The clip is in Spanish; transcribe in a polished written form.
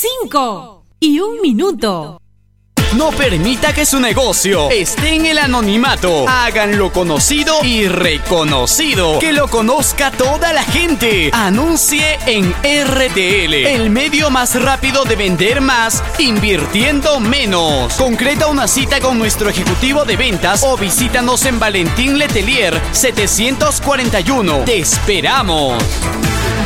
5 y 1 minuto. No permita que su negocio esté en el anonimato. Háganlo conocido y reconocido. Que lo conozca toda la gente. Anuncie en RTL, el medio más rápido de vender más, invirtiendo menos. Concreta una cita con nuestro ejecutivo de ventas o visítanos en Valentín Letelier 741. Te esperamos.